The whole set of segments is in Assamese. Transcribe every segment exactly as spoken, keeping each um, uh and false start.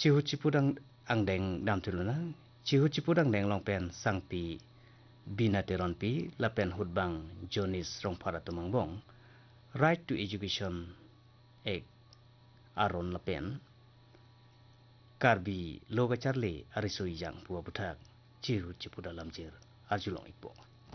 chihu chipudang angdeng dam tuluna chihu chipudang deng longpen sangpi bina teronpi lapen hutbang jonis rongphara tumangbong right to education ek aron lapen karbi loga charle arisoi jang puwa buthak chihu chipuda lamjir arjulong ikpo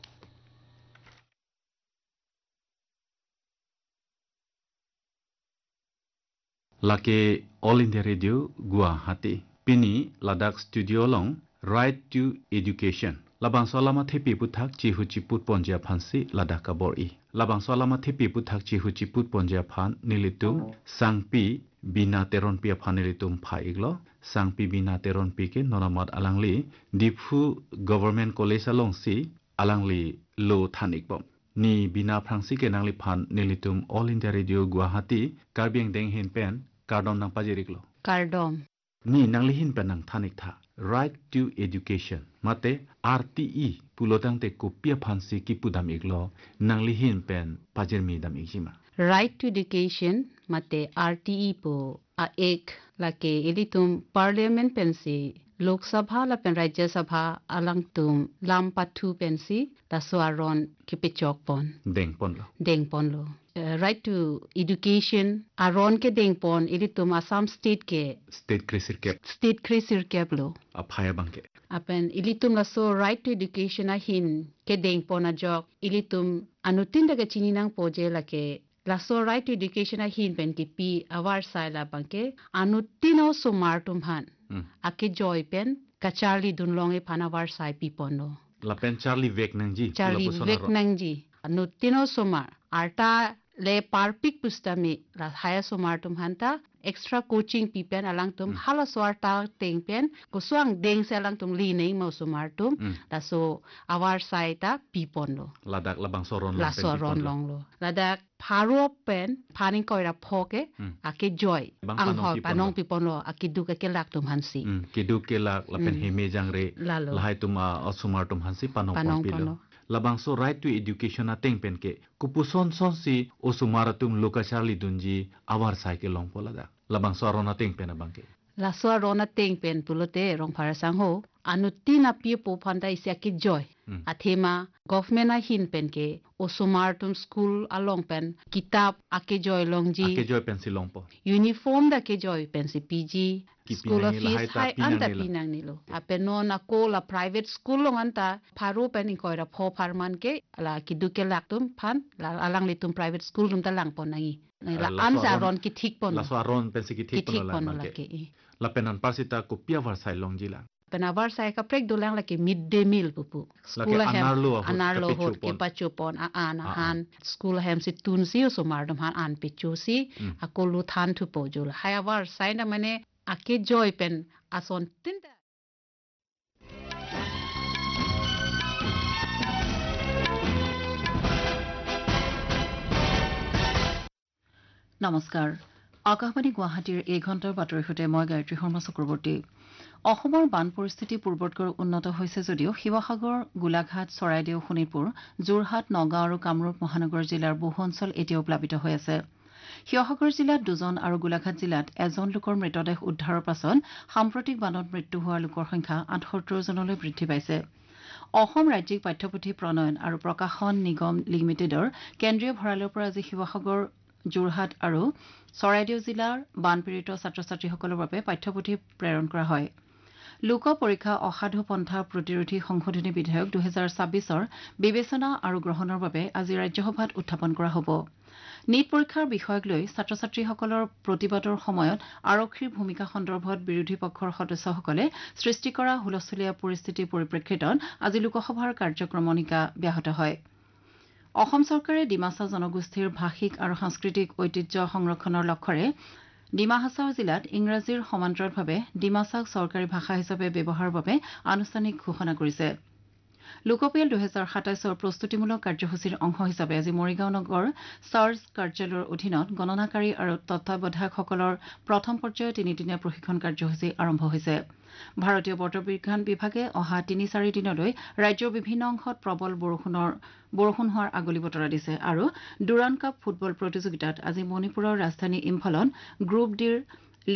Lake All India Radio Guwahati Pini Ladakh Studio Long Right to Education Labang Solama Thepi Puthak Chihu Chiput Ponja Phansi Ladakh Kabori Labang Solama Thepi Puthak Chihu Chiput Ponja Phan Nilitum Sangpi Bina Teron Pia Phanilitum Phaiglo Sangpi Bina Teron Pike Nonamat Alangli Diphu Government College Along Si Alangli Lo Thanikbom Ni Bina Phrangsi ke nangli phan Nilitum All India Radio Guwahati Karbiang Deng Hin Pen Kardom nang pajiriklo Kardom Ni nangli hin pen nang thanik tha Right to Education mate R T E pulotang te kopia phansi ki pudam iglo nangli hin pen pajirmi dam igima Right to Education mate R T E po a ek lake ilitum Parliament pensi Lok Sabha la pen Rajya Sabha alang tum lam pathu pensi taswaron kipichok pon deng pon lo deng pon lo uh, Right to Education aron ke deng pon ilitum Assam state ke state krisir kep state krisir kep lo aphaya bangke apen ilitum la so right to education a hin ke deng pon a jok ilitum anutin daga chininang poje la ke la so right to education a hin pen ki pi awar sai la bangke anutin o sumar tum han ake joy pen ka Charlie Dunlong e panawar sai pi pono la pen Charlie Vek nangji Charlie Vek nangji anutino somar arta le parpik pustami la haya somar tum hanta extra coaching pi pen alang tum hala swarta teng pen ko swang deng se alang tum li nei mo somar tum la so awar sai ta pi pono ladak labang soron la soron long lo ladak pharo pen phaning koira phoke ake joy ang hor panong pi pono akidu ka kelak tum hansi kidu kelak la pen heme jangre lahai tuma osumar tum hansi panong pilo labang so right to education ateng pen ke kupuson son si osumaratum lokacharli dunji awar sai ke long polada labang so arona teng pen abangke la so arona teng pen pulote rong pharasang ho anutina pi po phanda isya ki joy athema government a hin pen ke osumaratum school along pen kitab ake joy longji ake joy pen si longpo uniform da ke joy pen si pg school of fees hai anta pinang nilo apeno na ko la private school long anta pharu pen ko ra pho farman ke la kiduke laktum phan la alang litum private school rum ta lang ponangi la anza ron ki thik pon la so ron pen si ki thik pon la ke la penan pasita ko pia var sai long jila penavar sai ka prek dolang la ke midday meal pupu school hem anarlo hot ke pachupon a ana han school hem si tunsi so mardom han an pichusi akolu than thu pojul hayavar sai na mane ake joy pen ason tinda নমস্কাৰ আকাশবাণী গুৱাহাটীৰ এই ঘণ্টাৰ বাতৰি সৈতে মই গায়ত্ৰী শৰ্মা চক্ৰৱৰ্তী অসমৰ বান পৰিস্থিতি পূৰ্বতকৈ উন্নত হৈছে যদিও শিৱসাগৰ গোলাঘাট চৰাইদেউ শোণিতপুৰ যোৰহাট নগাঁও আৰু কামৰূপ মহানগৰ জিলাৰ বহু অঞ্চল এতিয়াও প্লাবিত হৈ আছে শিৱসাগৰ জিলাত দুজন আৰু গোলাঘাট জিলাত এজন লোকৰ মৃতদেহ উদ্ধাৰৰ পাছত সাম্প্ৰতিক বানত মৃত্যু হোৱা লোকৰ সংখ্যা আঠসত্তৰ জনলৈ বৃদ্ধি পাইছে অসম ৰাজ্যিক পাঠ্যপুথি প্ৰণয়ন আৰু প্ৰকাশন নিগম লিমিটেডৰ কেন্দ্ৰীয় ভঁৰালৰ পৰা আজি শিৱসাগৰ যোৰহাট আৰু চৰাইদেউ জিলাৰ বানপীড়িত ছাত্ৰ ছাত্ৰীসকলৰ বাবে পাঠ্যপুথি প্ৰেৰণ কৰা হয় লোক পৰীক্ষা অসাধু পন্থা প্ৰতিৰোধী সংশোধনী বিধেয়ক দুহেজাৰ ছাব্বিছৰ বিবেচনা আৰু গ্ৰহণৰ বাবে আজি ৰাজ্যসভাত উত্থাপন কৰা হ'ব নীট পৰীক্ষাৰ বিষয়ক লৈ ছাত্ৰ ছাত্ৰীসকলৰ প্ৰতিবাদৰ সময়ত আৰক্ষীৰ ভূমিকা সন্দৰ্ভত বিৰোধী পক্ষৰ সদস্যসকলে সৃষ্টি কৰা হুলস্থলীয়া পৰিস্থিতিৰ পৰিপ্ৰেক্ষিতত আজি লোকসভাৰ কাৰ্যক্ৰমণিকা ব্যাহত হয় অসম চৰকাৰে ডিমাছা জনগোষ্ঠীৰ ভাষিক আৰু সাংস্কৃতিক ঐতিহ্য সংৰক্ষণৰ লক্ষ্যৰে ডিমা হাছাও জিলাত ইংৰাজীৰ সমান্তৰালভাৱে ডিমাছাক চৰকাৰী ভাষা হিচাপে ব্যৱহাৰৰ বাবে আনুষ্ঠানিক ঘোষণা কৰিছে লোকপিয়ল দুহেজাৰ সাতাইছৰ প্ৰস্তুতিমূলক কাৰ্যসূচীৰ অংশ হিচাপে আজি মৰিগাঁও নগৰ চাৰ্জ কাৰ্যালয়ৰ অধীনত গণনাকাৰী আৰু তত্ত্বাৱধায়কসকলৰ প্ৰথম পৰ্যায়ৰ তিনিদিনীয়া প্ৰশিক্ষণ কাৰ্যসূচী আৰম্ভ হৈছে ভাৰতীয় বতৰ বিজ্ঞান বিভাগে অহা তিনি চাৰি দিনলৈ ৰাজ্যৰ বিভিন্ন অংশত প্ৰবল বৰষুণৰ বৰষুণ হোৱাৰ আগলি বতৰা দিছে আৰু ডুৰাণ কাপ ফুটবল প্ৰতিযোগিতাত আজি মণিপুৰৰ ৰাজধানী ইম্ফলত গ্ৰুপ ডিৰ